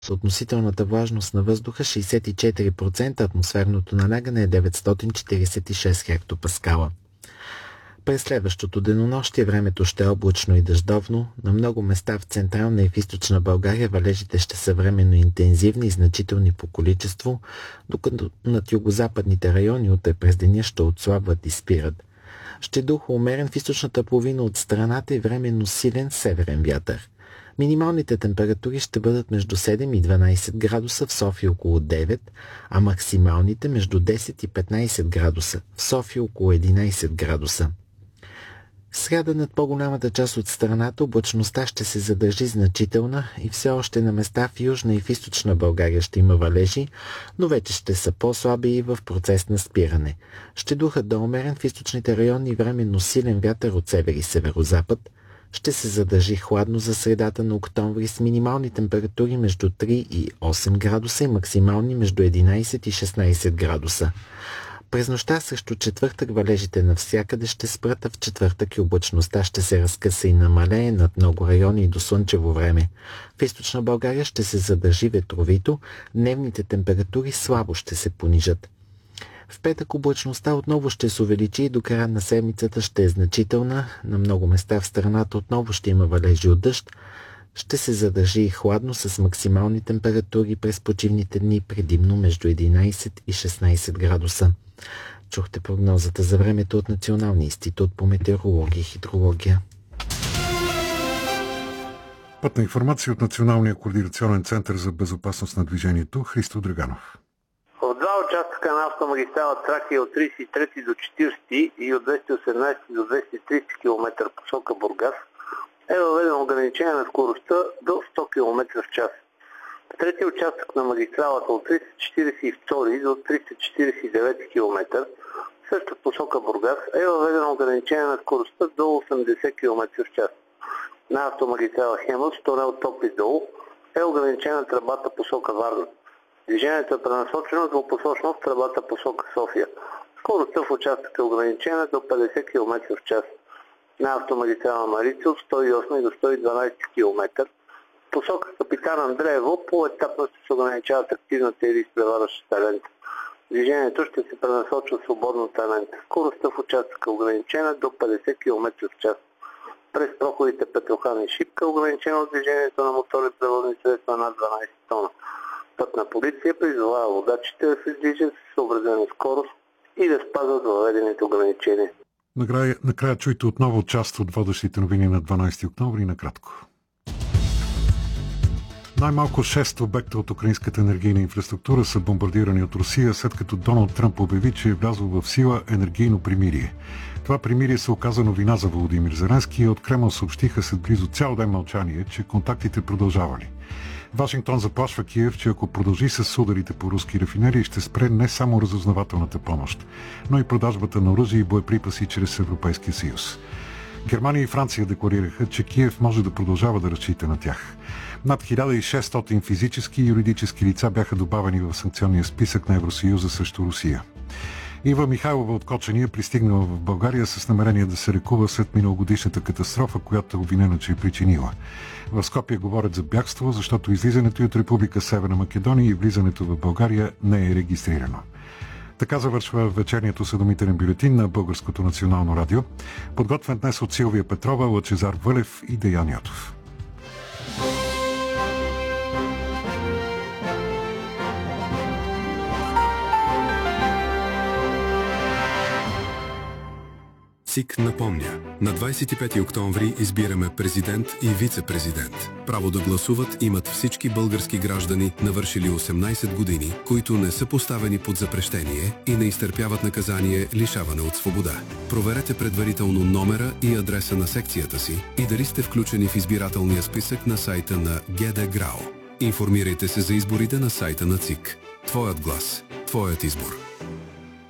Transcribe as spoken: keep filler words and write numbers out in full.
Относителната влажност на въздуха шейсет и четири процента, атмосферното налягане е деветстотин четиридесет и шест хектопаскала. През следващото денонощие времето ще е облачно и дъждовно. На много места в централна и в източна България валежите ще са временно интензивни и значителни по количество, докато над югозападните райони утре през деня ще отслабват и спират. Ще духа умерен в източната половина от страната и временно силен северен вятър. Минималните температури ще бъдат между седем и дванадесет градуса, в София около девет, а максималните между десет и петнадесет градуса, в София около единадесет градуса. В сряда над по-голямата част от страната облачността ще се задържи значителна и все още на места в южна и в източна България ще има валежи, но вече ще са по-слаби и в процес на спиране. Ще духат да умерен в източните райони временно силен вятър от север и северозапад. Ще се задържи хладно за средата на октомври с минимални температури между три и осем градуса и максимални между единадесет и шестнадесет градуса. През нощта срещу четвъртък валежите навсякъде ще спрат, а в четвъртък и облачността ще се разкъса и намалее над много райони и до слънчево време. В източна България ще се задържи ветровито, дневните температури слабо ще се понижат. В петък облачността отново ще се увеличи и до края на седмицата ще е значителна. На много места в страната отново ще има валежи от дъжд. Ще се задържи и хладно с максимални температури през почивните дни, предимно между единадесет и шестнадесет градуса. Чухте прогнозата за времето от Националния институт по метеорология и хидрология. Пътна информация от Националния координационен център за безопасност на движението. Христо Драганов. В два участъка на автомагистрала Тракия от тридесет и трети до четиридесети и от двеста и осемнадесети до двеста и тридесет километра посока Бургас е въведено ограничение на скоростта до сто километра в час. В третия участък на магистралата от триста четиридесет и втори до триста четиридесет и девети километра, също посока Бургас, е въведено ограничение на скоростта до осемдесет километра в час. На автомагистрала Хемус, тунел Топли дол, е ограничена тръбата посока Варна. Движението е пренасочено двупосочно в тръбата посока София. Скоростта в участъка е ограничена до петдесет километра в час. На автомагистрала Марица от сто и осми до сто и дванадесети километра, посока Капитан Андреево по-етапно ще се ограничават активната или изпреварващата лента. Движението ще се пренасочва в свободната лента. Скоростта в участъка е ограничена до петдесет километра в час. През проходите Петрохан и Шипка е ограничено движението на моторни превозни средства над дванадесет тона. Пътна полиция призовава водачите да се движат с съобразена скорост и да спазват въведените ограничения. Накрая, накрая чуйте отново част от водещите новини на дванадесети октомври накратко. Най-малко шест обекта от украинската енергийна инфраструктура са бомбардирани от Русия, след като Доналд Тръмп обяви, че е влязло в сила енергийно примирие. Това примирие се оказа новина за Володимир Зеленски и от Кремъл съобщиха след близо цял ден мълчание, че контактите продължавали. Вашингтон заплашва Киев, че ако продължи с ударите по руски рафинерии, ще спре не само разузнавателната помощ, но и продажбата на оръжие и боеприпаси чрез Европейския съюз. Германия и Франция декларираха, че Киев може да продължава да разчита на тях. Над хиляда и шестстотин физически и юридически лица бяха добавени в санкционния списък на Евросъюза срещу Русия. Ива Михайлова от Кочани е пристигнала в България с намерение да се лекува след миналогодишната катастрофа, която е обвинена, че е причинила. В Скопие говорят за бягство, защото излизането от Република Северна Македония и влизането в България не е регистрирано. Така завършва вечерният осведомителен бюлетин на Българското национално радио, подготвен днес от Силвия Петрова, Лъчезар Вълев и Деян Ятов. ЦИК напомня, на двадесет и пети октомври избираме президент и вице-президент. Право да гласуват имат всички български граждани, навършили осемнадесет години, които не са поставени под запрещение и не изтърпяват наказание лишаване от свобода. Проверете предварително номера и адреса на секцията си и дали сте включени в избирателния списък на сайта на ГД ГРАО. Информирайте се за изборите на сайта на ЦИК. Твоят глас, твоят избор.